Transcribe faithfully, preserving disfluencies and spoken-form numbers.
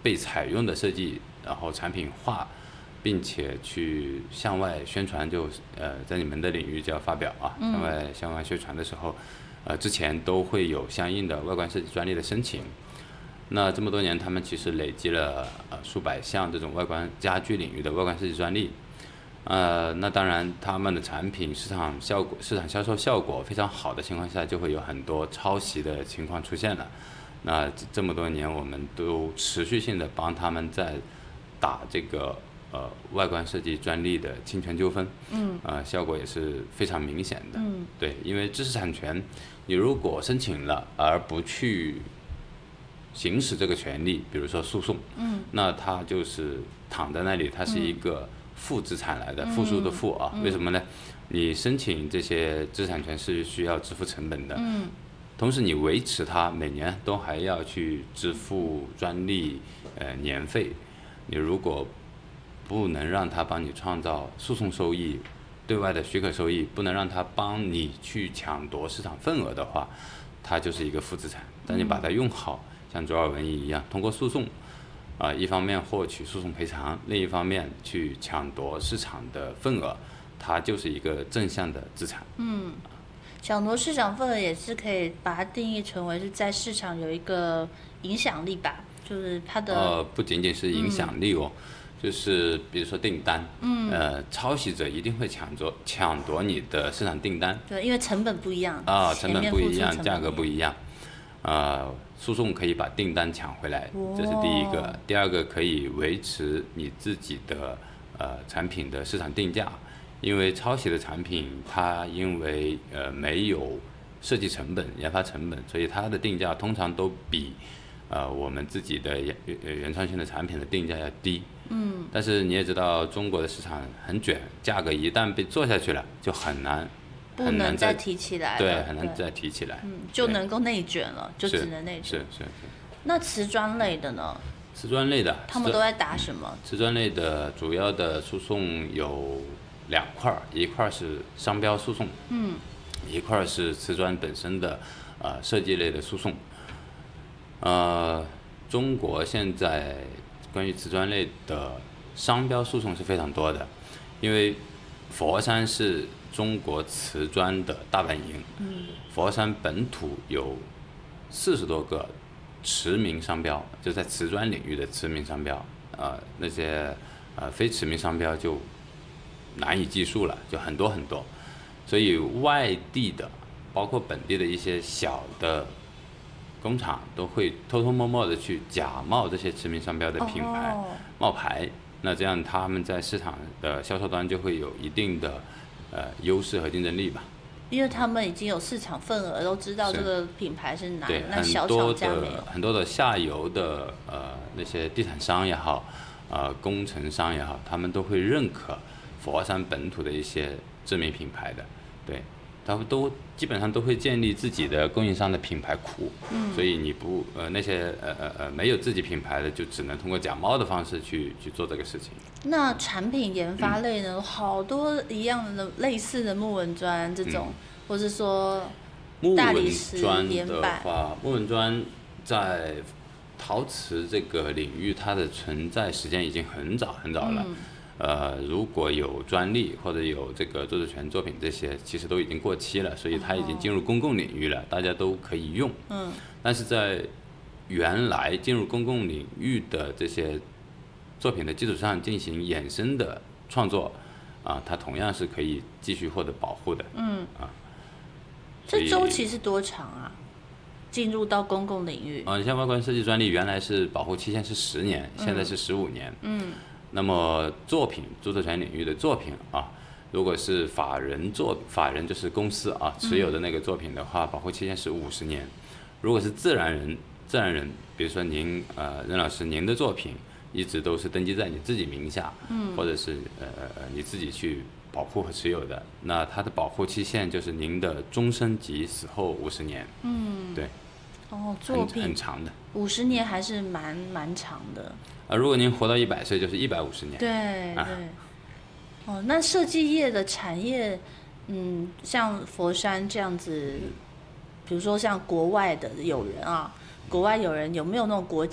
被采用的设计，然后产品化，并且去向外宣传就，呃，在你们的领域叫发表啊，向外向外宣传的时候，呃，之前都会有相应的外观设计专利的申请。那这么多年，他们其实累积了呃数百项这种外观家居领域的外观设计专利。呃，那当然，他们的产品市场效果、市场销售效果非常好的情况下，就会有很多抄袭的情况出现了。那这么多年，我们都持续性的帮他们在打这个呃外观设计专利的侵权纠纷，嗯，呃，效果也是非常明显的。嗯，对，因为知识产权，你如果申请了而不去行使这个权利，比如说诉讼，嗯，那它就是躺在那里，它是一个负资产来的，嗯、负数的负啊，嗯、为什么呢？你申请这些知识产权是需要支付成本的，嗯，同时你维持它每年都还要去支付专利呃年费，你如果不能让它帮你创造诉讼收益、对外的许可收益，不能让它帮你去抢夺市场份额的话，它就是一个负资产。但你把它用好，像卓尔文艺一样，通过诉讼。啊、呃，一方面获取诉讼赔偿，另一方面去抢夺市场的份额，它就是一个正向的资产。 嗯，抢夺市场份额也是可以把它定义成为是在市场有一个影响力吧，就是它的。 呃，不仅仅是影响力哦，嗯、就是比如说订单，嗯，呃，抄袭者一定会抢夺抢夺你的市场订单。 对，因为成本不一样。 啊，成本不一样，价格不一样，啊、呃。诉讼可以把订单抢回来，这是第一个。第二个可以维持你自己的呃产品的市场定价，因为抄袭的产品它因为呃没有设计成本、研发成本，所以它的定价通常都比呃我们自己的原原创性的产品的定价要低。嗯。但是你也知道，中国的市场很卷，价格一旦被做下去了，就很难。 不能再提起来了， 对，很难再提起来， 嗯，就能够内卷了，就只能内卷。 是是是。 那瓷砖类的呢？ 瓷砖类的， 他们都在打什么？ 瓷砖类的主要的诉讼有两块，一块是商标诉讼，嗯，一块是瓷砖本身的呃设计类的诉讼。呃，中国现在关于瓷砖类的商标诉讼是非常多的，因为佛山是中国瓷砖的大本营，嗯，佛山本土有四十多个驰名商标，就在瓷砖领域的驰名商标，呃，那些呃非驰名商标就难以计数了，就很多很多，所以外地的，包括本地的一些小的工厂都会偷偷摸摸的去假冒这些驰名商标的品牌，哦、冒牌，那这样他们在市场的销售端就会有一定的呃优势和竞争力吧， 因为他们已经有市场份额，都知道这个品牌是哪， 对， 那小厂家没有。 很多的下游的呃那些地产商也好，呃工程商也好，他们都会认可佛山本土的一些知名品牌的，对，他们都基本上都会建立自己的供应商的品牌库，嗯，所以你不呃那些呃呃呃没有自己品牌的，就只能通过假冒的方式去去做这个事情。 那产品研发类呢，嗯、好多一样的类似的木纹砖这种，嗯、或是说大理石岩板。 木纹砖的话，木纹砖在陶瓷这个领域，它的存在时间已经很早很早了。嗯呃，如果有专利或者有这个著作权作品这些，其实都已经过期了，所以它已经进入公共领域了，大家都可以用。嗯。但是在原来进入公共领域的这些作品的基础上进行衍生的创作，啊，它同样是可以继续获得保护的。嗯。啊。 这周期是多长啊？进入到公共领域？ 嗯，像外观设计专利原来是保护期限是十年，现在是十五年。嗯。那么作品著作权领域的作品啊，如果是法人作法人就是公司啊持有的那个作品的话，保护期限是五十年。如果是自然人自然人，比如说您呃任老师您的作品一直都是登记在你自己名下，嗯，或者是呃呃你自己去保护和持有的，那它的保护期限就是您的终身及死后五十年。嗯，对。 哦，作品很, 很长的， 五十年还是蛮蛮长的。 啊，如果您活到一百岁，就是一百五十年。 对、 啊、 对。哦，那设计业的产业，嗯，像佛山这样子，比如说像国外的友人啊，国外友人有没有那种国